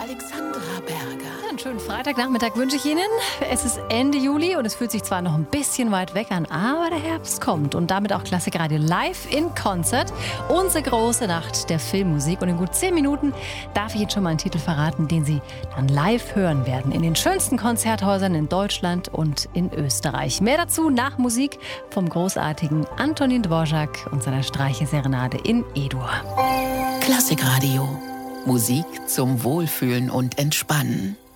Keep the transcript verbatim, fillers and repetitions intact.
Alexandra Berger. Einen schönen Freitagnachmittag wünsche ich Ihnen. Es ist Ende Juli und es fühlt sich zwar noch ein bisschen weit weg an, aber der Herbst kommt und damit auch Klassikradio live in Konzert. Unsere große Nacht der Filmmusik. Und in gut zehn Minuten darf ich Ihnen schon mal einen Titel verraten, den Sie dann live hören werden. In den schönsten Konzerthäusern in Deutschland und in Österreich. Mehr dazu nach Musik vom großartigen Antonin Dvorak und seiner Streicheserenade in E-Dur. Klassikradio. Musik zum Wohlfühlen und Entspannen.